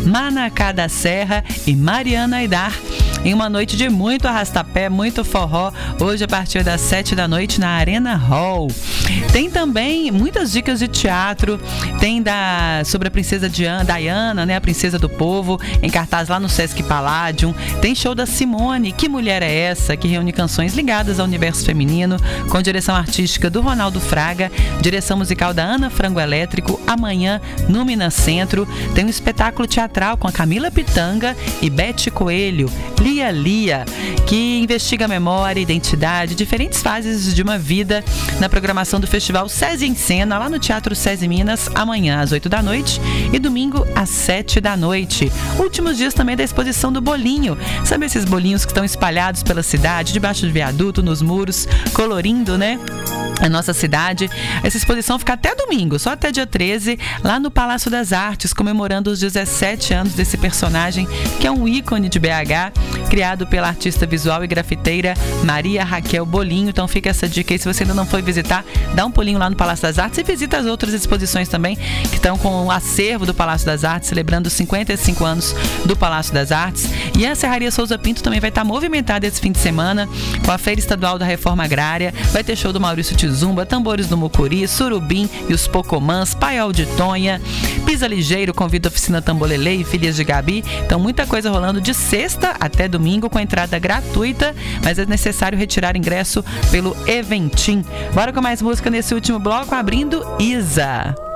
Manacá da Serra e Mariana Aidar. Em uma noite de muito arrastapé, muito forró, hoje a partir das 7 da noite na Arena Hall. Tem também muitas dicas de teatro, tem sobre a princesa Diana, né, a princesa do povo, em cartaz lá no Sesc Palladium. Tem show da Simone, Que Mulher é Essa?, que reúne canções ligadas ao universo feminino, com direção artística do Ronaldo Fraga, direção musical da Ana Frango Elétrico. Amanhã, no Minas Centro, tem um espetáculo teatral com a Camila Pitanga e Bete Coelho, Lia Lia, que investiga a memória, identidade, diferentes fases de uma vida na programação do Festival SESI em Cena, lá no Teatro SESI Minas, amanhã às 8 da noite e domingo às 7 da noite. Últimos dias também da exposição do bolinho. Sabe esses bolinhos que estão espalhados pela cidade, debaixo do viaduto, nos muros, colorindo, né, a nossa cidade. Essa exposição fica até domingo, só até dia 13, lá no Palácio das Artes, comemorando os 17 anos desse personagem, que é um ícone de BH, criado pela artista visual e grafiteira Maria Raquel Bolinho. Então fica essa dica aí, se você ainda não foi visitar, dá um pulinho lá no Palácio das Artes e visita as outras exposições também, que estão com o acervo do Palácio das Artes, celebrando os 55 anos do Palácio das Artes. E a Serraria Souza Pinto também vai estar movimentada esse fim de semana, com a Feira Estadual da Reforma Agrária. Vai ter show do Maurício Tizumba, Tambores do Mucuri, Surubim e os Pocomãs, Paiol de Tonha, Pisa Ligeiro, convida a Oficina Tambolelê e Filhas de Gabi. Então muita coisa rolando de sexta até domingo, com entrada gratuita, mas é necessário retirar ingresso pelo Eventim. Bora com mais música nesse último bloco, abrindo Isa.